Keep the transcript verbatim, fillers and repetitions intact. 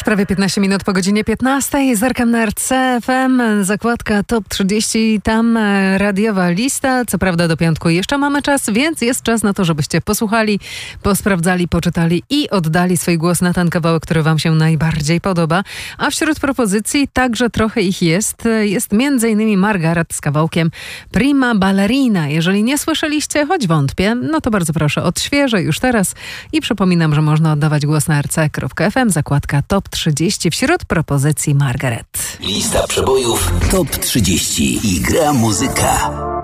Prawie piętnaście minut po godzinie piętnastej. Zerkam na R C F M, zakładka Top trzydzieści, tam radiowa lista. Co prawda do piątku jeszcze mamy czas, więc jest czas na to, żebyście posłuchali, posprawdzali, poczytali i oddali swój głos na ten kawałek, który wam się najbardziej podoba. A wśród propozycji także trochę ich jest. Jest między innymi Margaret z kawałkiem Prima Ballerina. Jeżeli nie słyszeliście, choć wątpię, no to bardzo proszę, odświeżę już teraz i przypominam, że można oddawać głos na r c kropka f m, zakładka Top trzydzieści, wśród propozycji Margaret. Lista przebojów Top trzydzieści i gra muzyka.